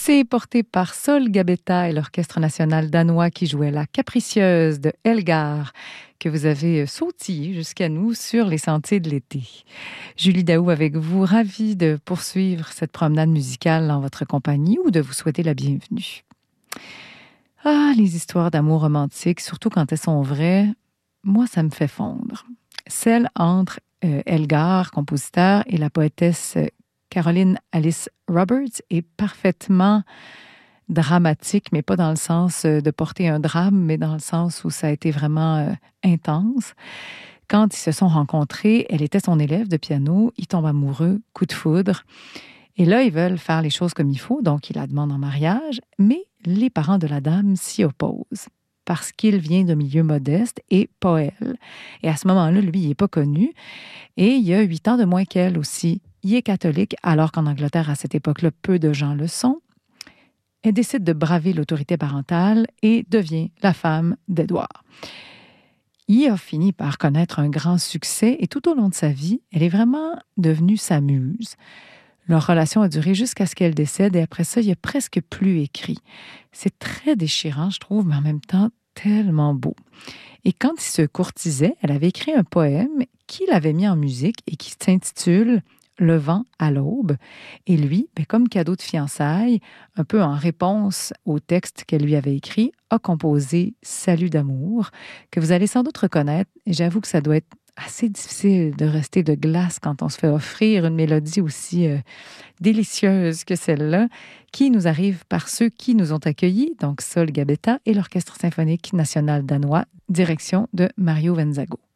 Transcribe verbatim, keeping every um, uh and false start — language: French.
C'est porté par Sol Gabetta et l'Orchestre national danois qui jouait la Capricieuse de Elgar, que vous avez sautillé jusqu'à nous sur les sentiers de l'été. Julie Daou avec vous, ravie de poursuivre cette promenade musicale en votre compagnie ou de vous souhaiter la bienvenue. Ah, les histoires d'amour romantique, surtout quand elles sont vraies, moi, ça me fait fondre. Celle entre euh, Elgar, compositeur, et la poétesse Caroline Alice Roberts est parfaitement dramatique, mais pas dans le sens de porter un drame, mais dans le sens où ça a été vraiment euh, intense. Quand ils se sont rencontrés, elle était son élève de piano, ils tombent amoureux, coup de foudre. Et là, ils veulent faire les choses comme il faut, donc ils la demandent en mariage, mais les parents de la dame s'y opposent parce qu'il vient d'un milieu modeste et pas elle. Et à ce moment-là, lui, il n'est pas connu. Et il y a huit ans de moins qu'elle aussi. Il est catholique, alors qu'en Angleterre, à cette époque-là, peu de gens le sont. Elle décide de braver l'autorité parentale et devient la femme d'Édouard. Il a fini par connaître un grand succès et tout au long de sa vie, elle est vraiment devenue sa muse. Leur relation a duré jusqu'à ce qu'elle décède et après ça, il n'y a presque plus écrit. C'est très déchirant, je trouve, mais en même temps tellement beau. Et quand il se courtisait, elle avait écrit un poème qu'il avait mis en musique et qui s'intitule « Le vent à l'aube ». Et lui, ben, comme cadeau de fiançailles, un peu en réponse au texte qu'elle lui avait écrit, a composé « Salut d'amour » que vous allez sans doute reconnaître. Et j'avoue que ça doit être assez difficile de rester de glace quand on se fait offrir une mélodie aussi euh, délicieuse que celle-là, qui nous arrive par ceux qui nous ont accueillis, donc Sol Gabetta et l'Orchestre symphonique national danois, direction de Mario Venzago.